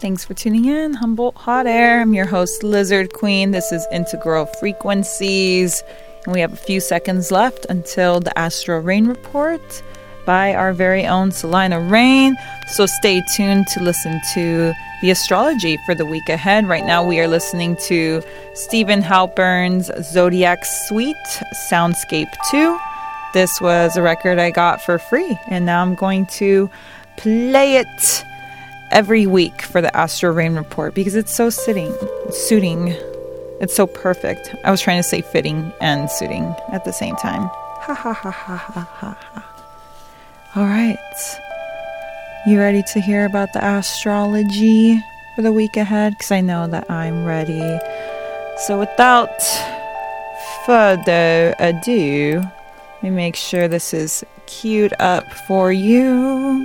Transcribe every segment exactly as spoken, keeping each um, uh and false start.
Thanks for tuning in, Humboldt Hot Air. I'm your host, Lizard Queen. This is Integral Frequencies, and we have a few seconds left until the Astro Rain Report by our very own Selina Rain. So stay tuned to listen to the astrology for the week ahead. Right now we are listening to Stephen Halpern's Zodiac Suite, Soundscape two. This was a record I got for free, and now I'm going to play it every week for the Astro Rain Report because it's so sitting, suiting. It's so perfect. I was trying to say fitting and suiting at the same time. Ha ha ha ha ha ha ha. All right. You ready to hear about the astrology for the week ahead? Because I know that I'm ready. So without further ado, let me make sure this is queued up for you.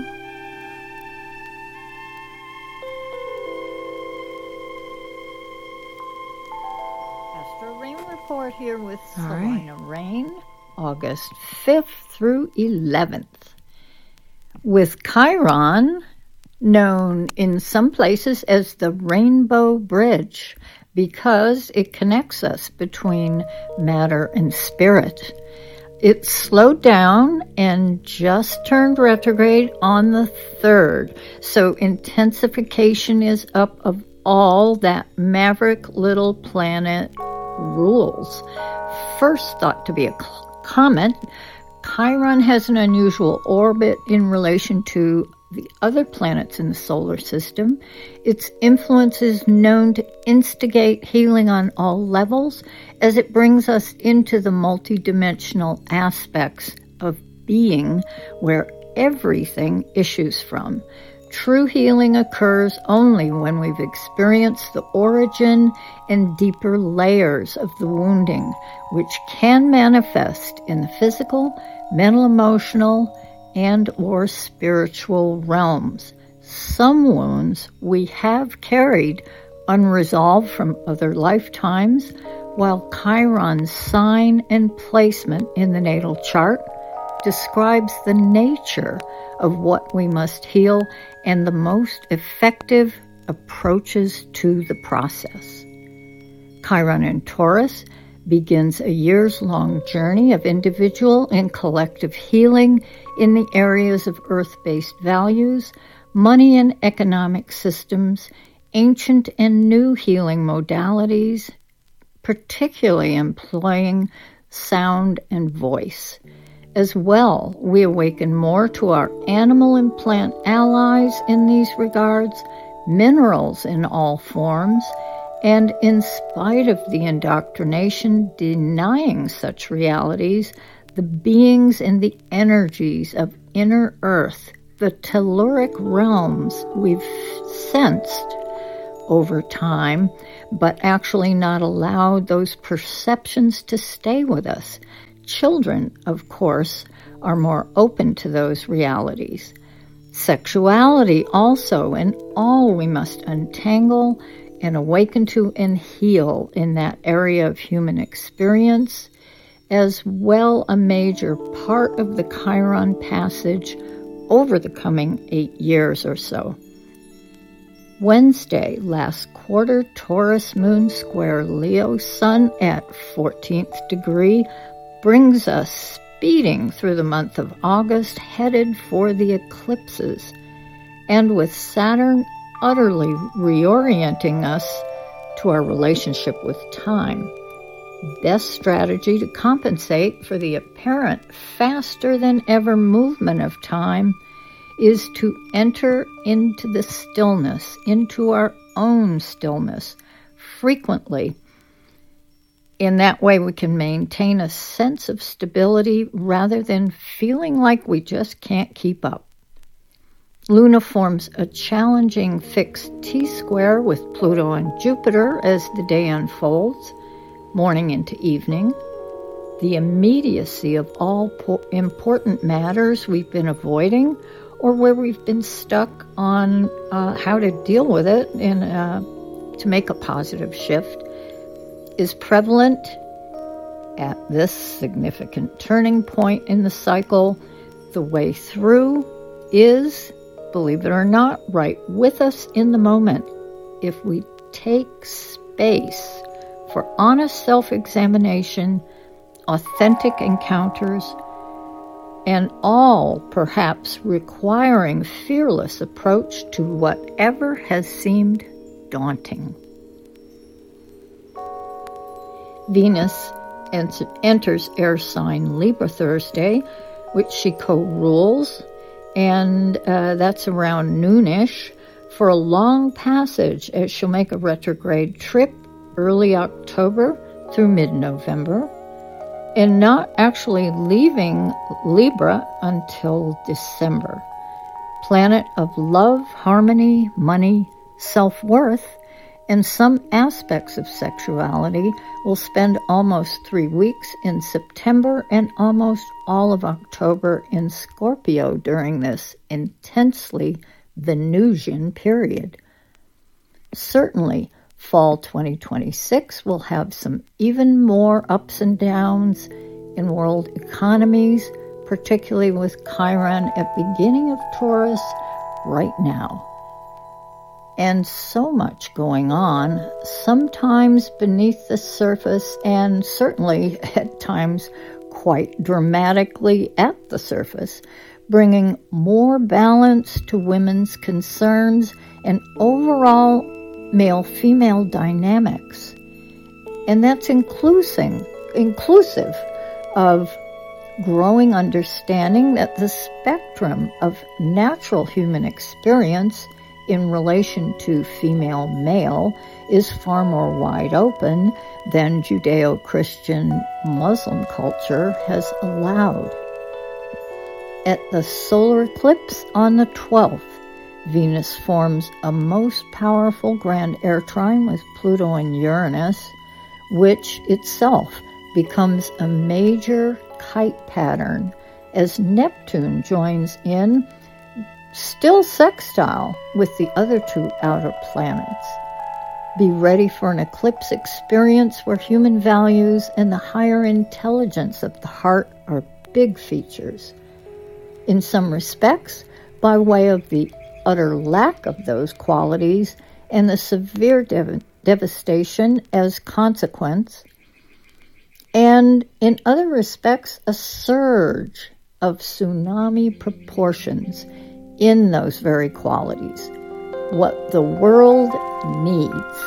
Astro Rain Report here with All Selina right. Rain, August fifth through eleventh. With Chiron, known in some places as the Rainbow Bridge, because it connects us between matter and spirit. It slowed down and just turned retrograde on the third, so intensification is up of all that maverick little planet rules. First thought to be a comet, Chiron has an unusual orbit in relation to the other planets in the solar system. Its influence is known to instigate healing on all levels as it brings us into the multidimensional aspects of being where everything issues from. True healing occurs only when we've experienced the origin and deeper layers of the wounding, which can manifest in the physical, mental, emotional, and or spiritual realms. Some wounds we have carried unresolved from other lifetimes, while Chiron's sign and placement in the natal chart describes the nature of what we must heal and the most effective approaches to the process. Chiron in Taurus begins a years-long journey of individual and collective healing in the areas of earth-based values, money and economic systems, ancient and new healing modalities, particularly employing sound and voice. As well, we awaken more to our animal and plant allies in these regards, minerals in all forms, and in spite of the indoctrination denying such realities, the beings and the energies of inner earth, the telluric realms we've sensed over time, but actually not allowed those perceptions to stay with us. Children, of course, are more open to those realities. Sexuality also, and all we must untangle and awaken to and heal in that area of human experience, as well a major part of the Chiron passage over the coming eight years or so. Wednesday, last quarter, Taurus moon square Leo sun at fourteenth degree, brings us speeding through the month of August, headed for the eclipses, and with Saturn utterly reorienting us to our relationship with time. Best strategy to compensate for the apparent faster than ever movement of time is to enter into the stillness, into our own stillness, frequently. In that way, we can maintain a sense of stability rather than feeling like we just can't keep up. Luna forms a challenging fixed T-square with Pluto and Jupiter as the day unfolds, morning into evening. The immediacy of all po- important matters we've been avoiding or where we've been stuck on uh, how to deal with it and uh, to make a positive shift is prevalent at this significant turning point in the cycle. The way through is believe it or not, right with us in the moment if we take space for honest self-examination, authentic encounters, and all perhaps requiring fearless approach to whatever has seemed daunting. Venus enters air sign Libra Thursday, which she co-rules, and uh, that's around noonish, for a long passage as she'll make a retrograde trip early October through mid-November, and not actually leaving Libra until December. Planet of love, harmony, money, self-worth, and some aspects of sexuality will spend almost three weeks in September and almost all of October in Scorpio during this intensely Venusian period. Certainly, fall twenty twenty-six will have some even more ups and downs in world economies, particularly with Chiron at beginning of Taurus right now. And so much going on, sometimes beneath the surface and certainly at times quite dramatically at the surface, bringing more balance to women's concerns and overall male-female dynamics. And that's inclusive, inclusive of growing understanding that the spectrum of natural human experience in relation to female-male is far more wide open than Judeo-Christian Muslim culture has allowed. At the solar eclipse on the twelfth, Venus forms a most powerful grand air trine with Pluto and Uranus, which itself becomes a major kite pattern as Neptune joins in, still sextile with the other two outer planets. Be ready for an eclipse experience where human values and the higher intelligence of the heart are big features. In some respects, by way of the utter lack of those qualities and the severe dev- devastation as consequence, and in other respects, a surge of tsunami proportions in those very qualities, what the world needs.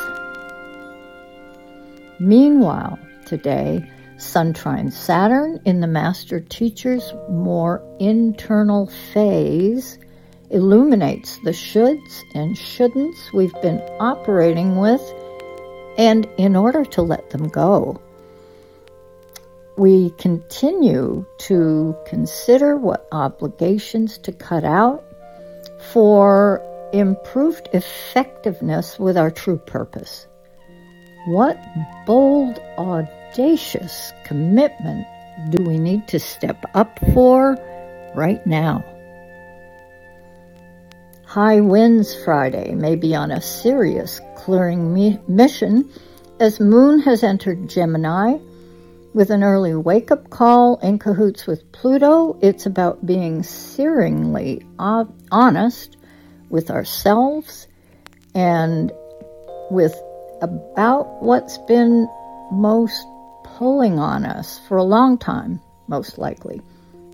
Meanwhile, today, Sun trine Saturn in the Master Teacher's more internal phase illuminates the shoulds and shouldn'ts we've been operating with, and in order to let them go, we continue to consider what obligations to cut out for improved effectiveness with our true purpose. What bold, audacious commitment do we need to step up for right now? High Winds Friday may be on a serious clearing mi- mission as Moon has entered Gemini. With an early wake-up call in cahoots with Pluto, it's about being searingly honest with ourselves and with about what's been most pulling on us for a long time, most likely.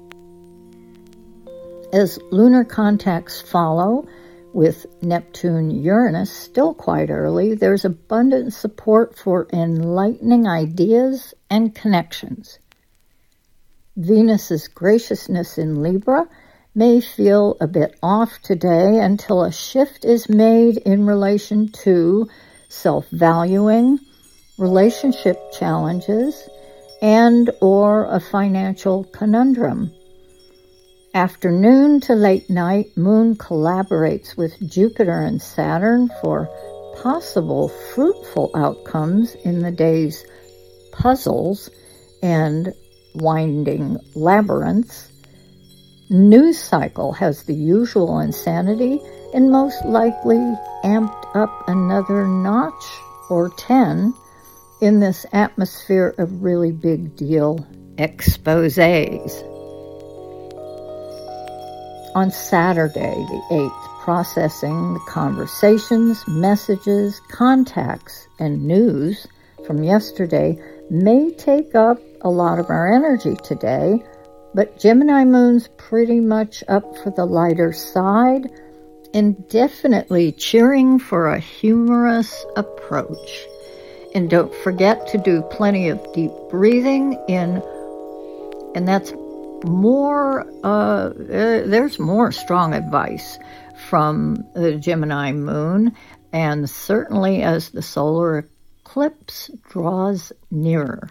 As lunar contacts follow, with Neptune-Uranus still quite early, there's abundant support for enlightening ideas and connections. Venus's graciousness in Libra may feel a bit off today until a shift is made in relation to self-valuing, relationship challenges, and or a financial conundrum. Afternoon to late night, Moon collaborates with Jupiter and Saturn for possible fruitful outcomes in the day's puzzles and winding labyrinths. News cycle has the usual insanity and most likely amped up another notch or ten in this atmosphere of really big deal exposés. on Saturday, the eighth, processing the conversations, messages, contacts, and news from yesterday may take up a lot of our energy today, but Gemini Moon's pretty much up for the lighter side and definitely cheering for a humorous approach. And don't forget to do plenty of deep breathing in, and that's more, uh, there's more strong advice from the Gemini Moon, and certainly as the solar eclipse draws nearer.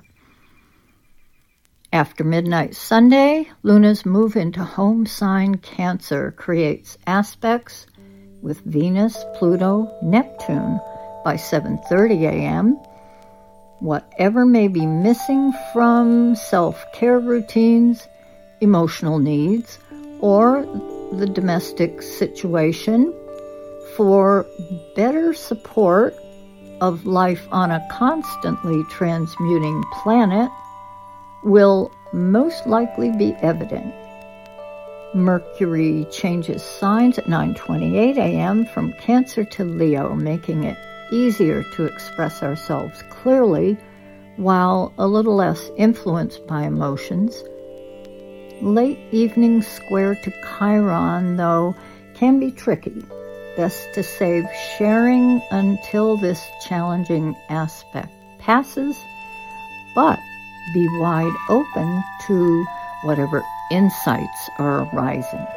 After midnight Sunday, Luna's move into home sign Cancer creates aspects with Venus, Pluto, Neptune by seven thirty a.m. Whatever may be missing from self-care routines, emotional needs, or the domestic situation for better support of life on a constantly transmuting planet will most likely be evident. Mercury changes signs at nine twenty-eight a.m. from Cancer to Leo, making it easier to express ourselves clearly while a little less influenced by emotions. Late evening square to Chiron, though, can be tricky. Best to save sharing until this challenging aspect passes, but be wide open to whatever insights are arising.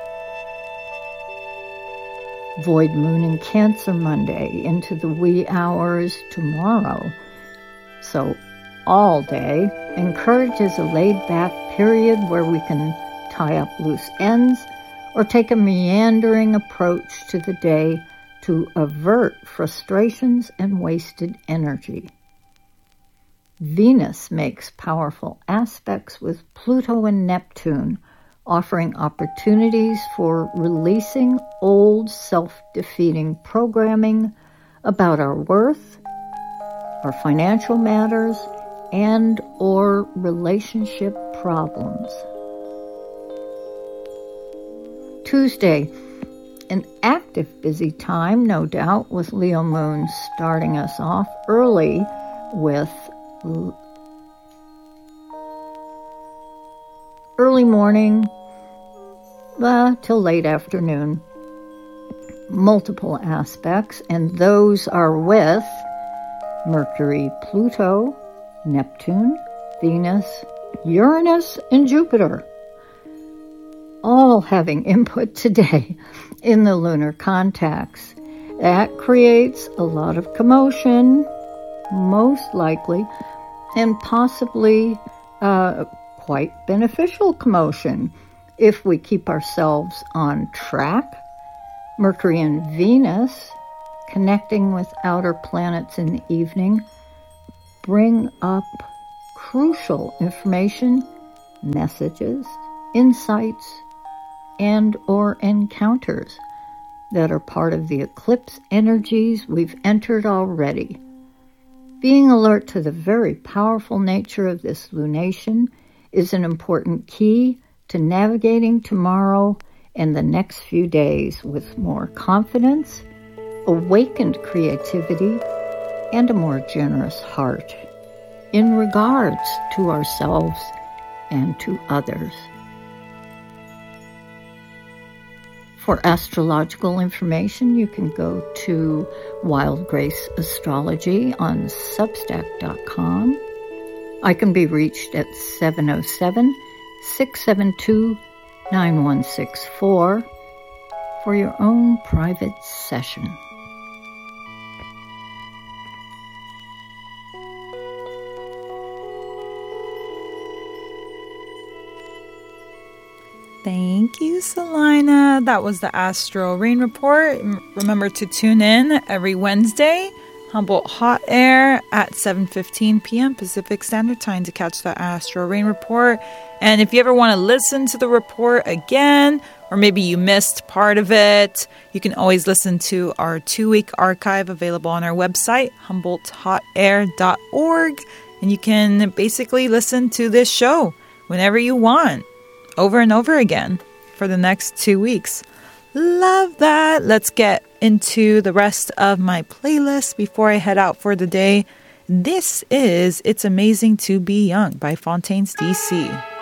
Void moon in Cancer Monday into the wee hours tomorrow. So all day encourages a laid-back period where we can tie up loose ends or take a meandering approach to the day to avert frustrations and wasted energy. Venus makes powerful aspects with Pluto and Neptune, offering opportunities for releasing old self-defeating programming about our worth, our financial matters, and or relationship problems. Tuesday, an active busy time, no doubt, with Leo Moon starting us off early with early morning uh, till late afternoon. Multiple aspects, and those are with Mercury, Pluto, Neptune, Venus, Uranus, and Jupiter, all having input today in the lunar contacts. That creates a lot of commotion, most likely, and possibly uh, quite beneficial commotion if we keep ourselves on track. Mercury and Venus, connecting with outer planets in the evening, bring up crucial information, messages, insights, and or encounters that are part of the eclipse energies we've entered already. Being alert to the very powerful nature of this lunation is an important key to navigating tomorrow and the next few days with more confidence, awakened creativity, and a more generous heart in regards to ourselves and to others. For astrological information, you can go to Wild Grace Astrology on Substack dot com. I can be reached at seven oh seven, six seven two, nine one six four for your own private session. Thank you, Selina. That was the Astro Rain Report. Remember to tune in every Wednesday, Humboldt Hot Air at seven fifteen p.m. Pacific Standard Time to catch the Astro Rain Report. And if you ever want to listen to the report again, or maybe you missed part of it, you can always listen to our two-week archive available on our website, humboldt hot air dot org. And you can basically listen to this show whenever you want, over and over again. for the next two weeks. Love that. Let's get into the rest of my playlist before I head out for the day. This is It's Amazing to Be Young by Fontaines D C.